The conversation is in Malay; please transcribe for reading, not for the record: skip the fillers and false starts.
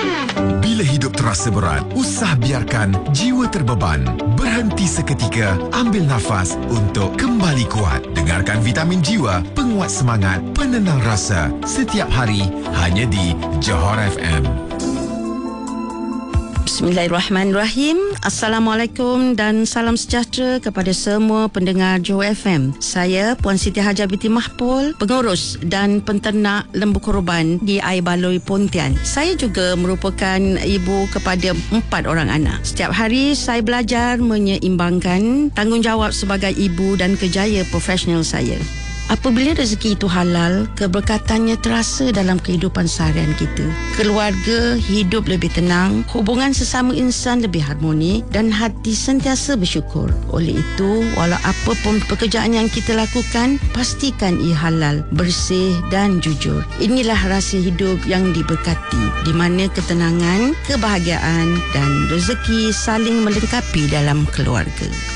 Bila hidup terasa berat, usah biarkan jiwa terbeban. Berhenti seketika, ambil nafas untuk kembali kuat. Dengarkan Vitamin Jiwa, penguat semangat, penenang rasa. Setiap hari, hanya di Johor FM. Bismillahirrahmanirrahim. Assalamualaikum dan salam sejahtera kepada semua pendengar Johor FM. Saya Puan Siti Hajah binti Mahpul, pengurus dan penternak lembu korban di Air Baloi Pontian. Saya juga merupakan ibu kepada 4 orang anak. Setiap hari saya belajar menyeimbangkan tanggungjawab sebagai ibu dan kerjaya profesional saya. Apabila rezeki itu halal, keberkatannya terasa dalam kehidupan seharian kita. Keluarga hidup lebih tenang, hubungan sesama insan lebih harmoni dan hati sentiasa bersyukur. Oleh itu, walau apa pun pekerjaan yang kita lakukan, pastikan ia halal, bersih dan jujur. Inilah rahsia hidup yang diberkati, di mana ketenangan, kebahagiaan dan rezeki saling melengkapi dalam keluarga.